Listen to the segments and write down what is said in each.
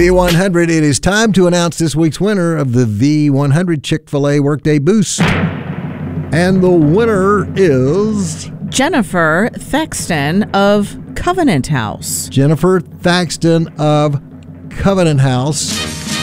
V100, it is time to announce this week's winner of the V100 Chick-fil-A Workday Boost. And the winner is... Jennifer Thaxton of Covenant House. Jennifer Thaxton of Covenant House.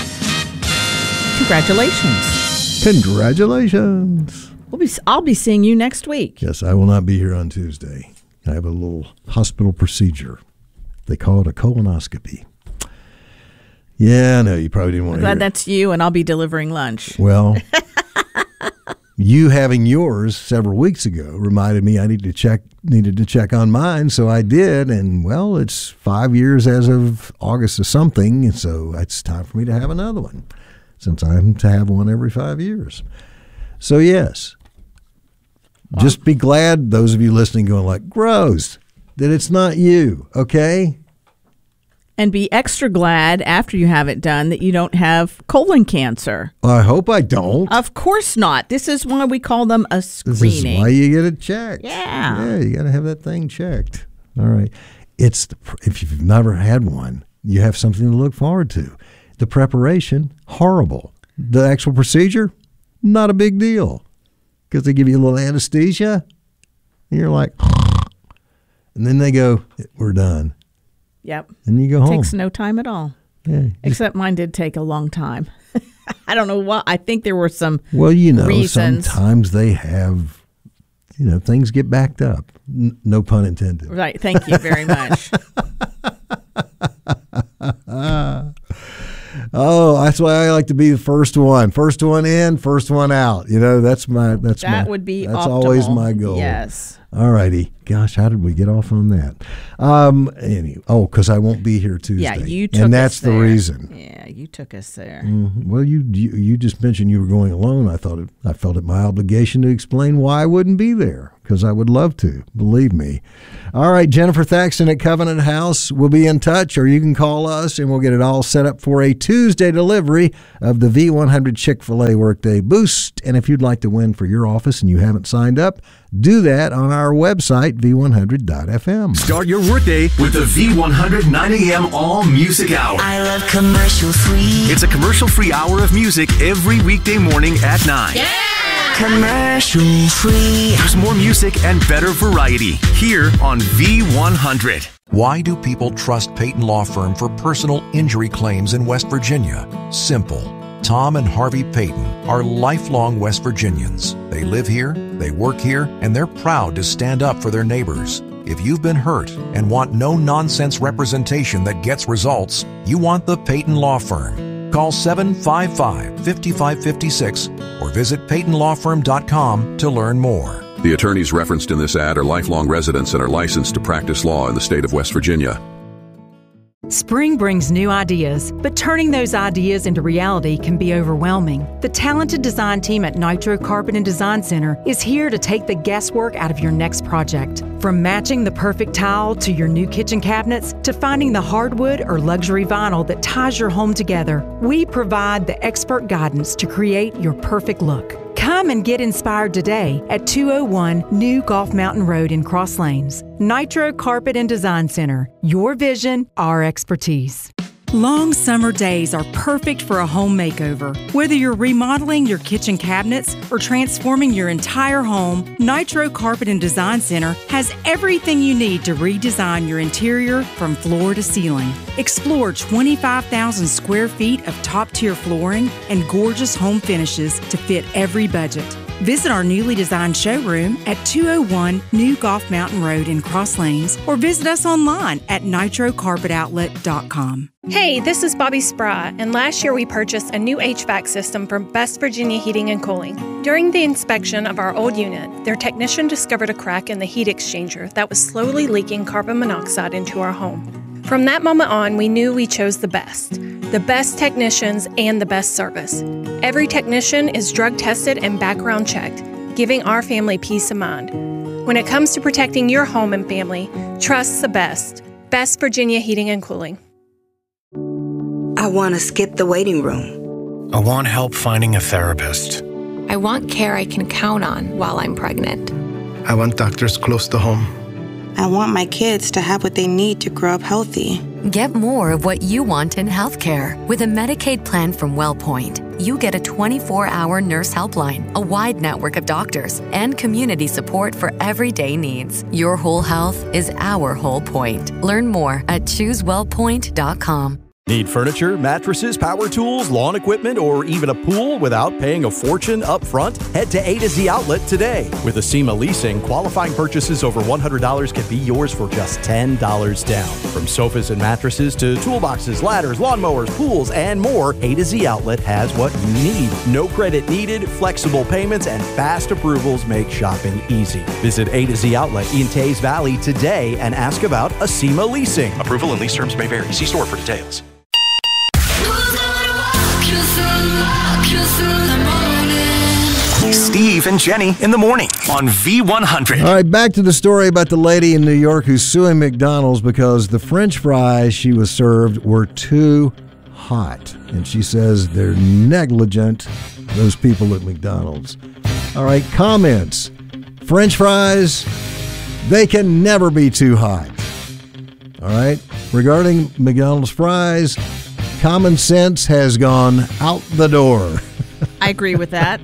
Congratulations. Congratulations. I'll be seeing you next week. Yes, I will not be here on Tuesday. I have a little hospital procedure. They call it a colonoscopy. Yeah, I know. You probably didn't want to hear I'm glad that's you, and I'll be delivering lunch. Well, you having yours several weeks ago reminded me I needed to check on mine, so I did. And, well, it's 5 years as of August or something, and so it's time for me to have another one, since I'm to have one every 5 years. So, yes, just be glad, those of you listening going like, gross, that it's not you, okay? And be extra glad after you have it done that you don't have colon cancer. I hope I don't. Of course not. This is why we call them a screening. This is why you get it checked. Yeah. Yeah, you got to have that thing checked. All right. If you've never had one, you have something to look forward to. The preparation, horrible. The actual procedure, not a big deal. Because they give you a little anesthesia, and you're like, and then they go, we're done. Yep. And you go home. Takes no time at all. Yeah. Except mine did take a long time. I don't know what. I think there were some reasons. Sometimes they have, things get backed up. No pun intended. Right. Thank you very much. Oh, that's why I like to be the first one. First one in, first one out. That's would be that's optimal. Always my goal. Yes. All righty. Gosh, how did we get off on that? Because I won't be here Tuesday. Yeah, you took us there. And that's the reason. Yeah, you took us there. Mm-hmm. Well, you just mentioned you were going alone. I felt it my obligation to explain why I wouldn't be there, because I would love to, believe me. All right, Jennifer Thaxton at Covenant House will be in touch, or you can call us, and we'll get it all set up for a Tuesday delivery of the V100 Chick-fil-A Workday Boost. And if you'd like to win for your office and you haven't signed up, do that on our website, v100.fm. Start your workday with the V100 9 a.m. All Music Hour. I love commercial-free. It's a commercial-free hour of music every weekday morning at 9. Yeah! Commercial-free. There's more music and better variety here on V100. Why do people trust Peyton Law Firm for personal injury claims in West Virginia? Simple. Tom and Harvey Peyton are lifelong West Virginians. They live here, they work here, and they're proud to stand up for their neighbors. If you've been hurt and want no-nonsense representation that gets results, you want the Peyton Law Firm. Call 755-5556 or visit PeytonLawFirm.com to learn more. The attorneys referenced in this ad are lifelong residents and are licensed to practice law in the state of West Virginia. Spring brings new ideas, but turning those ideas into reality can be overwhelming. The talented design team at Nitro Carpet and Design Center is here to take the guesswork out of your next project. From matching the perfect tile to your new kitchen cabinets to finding the hardwood or luxury vinyl that ties your home together, we provide the expert guidance to create your perfect look. Come and get inspired today at 201 New Golf Mountain Road in Cross Lanes. Nitro Carpet and Design Center. Your vision, our expertise. Long summer days are perfect for a home makeover. Whether you're remodeling your kitchen cabinets or transforming your entire home, Nitro Carpet and Design Center has everything you need to redesign your interior from floor to ceiling. Explore 25,000 square feet of top-tier flooring and gorgeous home finishes to fit every budget. Visit our newly designed showroom at 201 New Golf Mountain Road in Cross Lanes or visit us online at nitrocarpetoutlet.com. Hey, this is Bobby Spry, and last year we purchased a new HVAC system from West Virginia Heating and Cooling. During the inspection of our old unit, their technician discovered a crack in the heat exchanger that was slowly leaking carbon monoxide into our home. From that moment on, we knew we chose the best technicians and the best service. Every technician is drug tested and background checked, giving our family peace of mind. When it comes to protecting your home and family, trust the best. West Virginia Heating and Cooling. I want to skip the waiting room. I want help finding a therapist. I want care I can count on while I'm pregnant. I want doctors close to home. I want my kids to have what they need to grow up healthy. Get more of what you want in healthcare. With a Medicaid plan from WellPoint, you get a 24-hour nurse helpline, a wide network of doctors, and community support for everyday needs. Your whole health is our whole point. Learn more at ChooseWellPoint.com. Need furniture, mattresses, power tools, lawn equipment, or even a pool without paying a fortune up front? Head to A to Z Outlet today. With Acima Leasing, qualifying purchases over $100 can be yours for just $10 down. From sofas and mattresses to toolboxes, ladders, lawnmowers, pools, and more, A to Z Outlet has what you need. No credit needed, flexible payments, and fast approvals make shopping easy. Visit A to Z Outlet in Tays Valley today and ask about Acima Leasing. Approval and lease terms may vary. See store for details. Steve and Jenny in the morning on V100. All right, back to the story about the lady in New York who's suing McDonald's because the French fries she was served were too hot. And she says they're negligent, those people at McDonald's. All right, comments. French fries, they can never be too hot. All right, regarding McDonald's fries, common sense has gone out the door. I agree with that.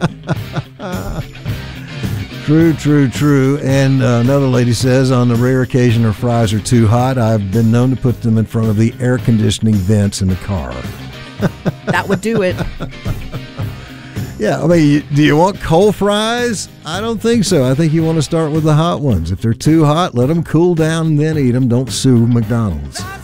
True. And another lady says, on the rare occasion her fries are too hot, I've been known to put them in front of the air conditioning vents in the car. That would do it. Yeah, I mean, do you want cold fries? I don't think so. I think you want to start with the hot ones. If they're too hot, let them cool down and then eat them. Don't sue McDonald's.